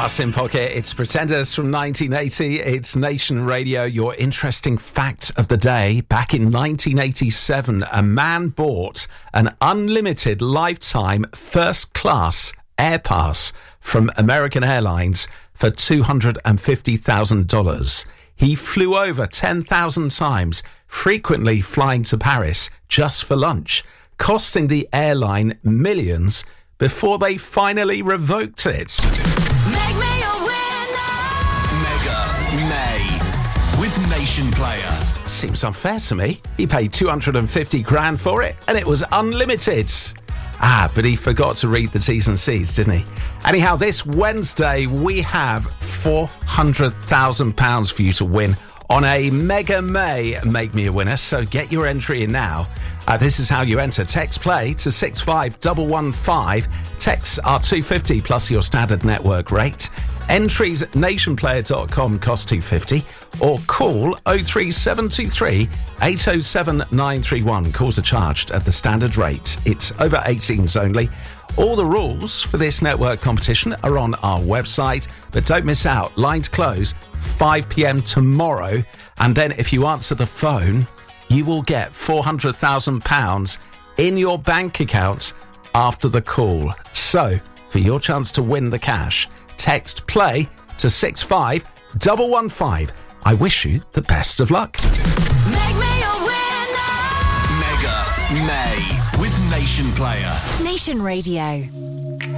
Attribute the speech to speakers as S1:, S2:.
S1: In Pocket, it's Pretenders from 1980. It's Nation Radio. Your interesting fact of the day. Back in 1987, a man bought an unlimited lifetime first-class air pass from American Airlines for $250,000. He flew over 10,000 times, frequently flying to Paris just for lunch, costing the airline millions before they finally revoked it.
S2: Make me a winner.
S3: Mega May with Nation Player.
S1: Seems unfair to me. He paid 250 grand for it and it was unlimited. But he forgot to read the T's and C's, didn't he? Anyhow, this Wednesday we have £400,000 for you to win on a Mega May Make Me a Winner. So get your entry in now. This is how you enter. Text play to 65115. Texts are $250 plus your standard network rate. Entries nationplayer.com cost $250 or call 03723 807 931. Calls are charged at the standard rate. It's over 18s only. All the rules for this network competition are on our website, but don't miss out. Lines close 5 p.m. tomorrow, and then if you answer the phone, you will get £400,000 in your bank account after the call. So, for your chance to win the cash, text play to 65115. I wish you the best of luck.
S2: Make me a winner.
S3: Mega May with Nation Player.
S4: Nation Radio.